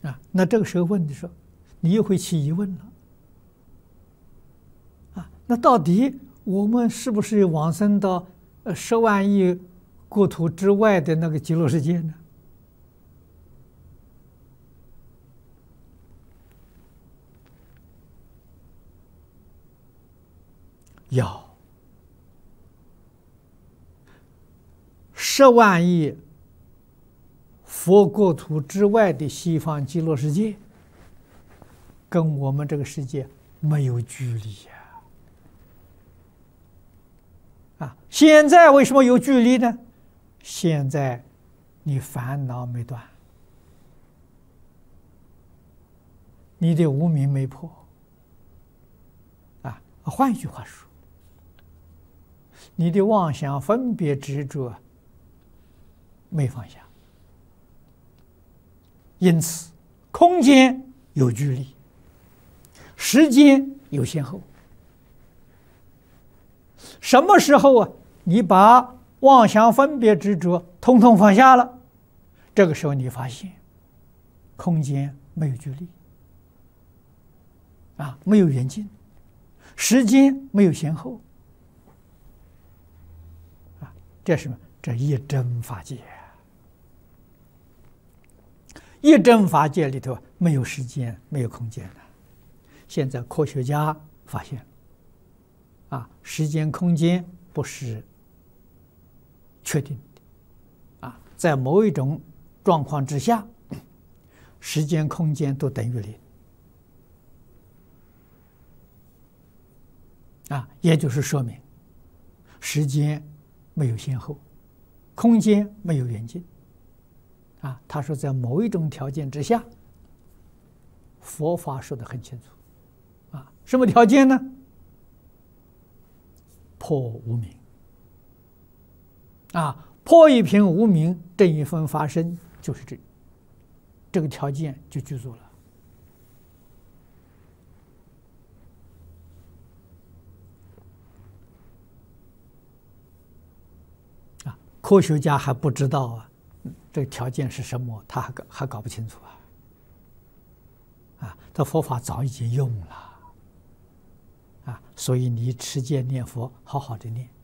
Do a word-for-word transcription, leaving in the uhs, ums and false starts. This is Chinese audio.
啊，那这个时候问的时候，你又会起疑问了。啊，那到底我们是不是往生到呃十万亿国土之外的那个极乐世界呢？要十万亿佛国土之外的西方极乐世界，跟我们这个世界没有距离呀！啊，现在为什么有距离呢？现在你烦恼没断，你的无明没破。啊，换一句话说，你的妄想分别执着没放下，因此空间有距离，时间有先后。什么时候啊，你把妄想分别执着统统放下了，这个时候你发现空间没有距离，啊，没有远近，时间没有先后。这是什么？这一真法界，一真法界里头没有时间，没有空间的。现在科学家发现，啊，时间空间不是确定的，啊，在某一种状况之下，时间空间都等于零，啊，也就是说明时间没有先后，空间没有远近，啊，他说在某一种条件之下，佛法说得很清楚，啊，什么条件呢？破无明，啊，破一品无明，正一分发生，就是这这个条件就具足了。科学家还不知道啊，这个条件是什么，他还搞还搞不清楚啊！啊，这佛法早已经用了啊，所以你持戒念佛，好好的念，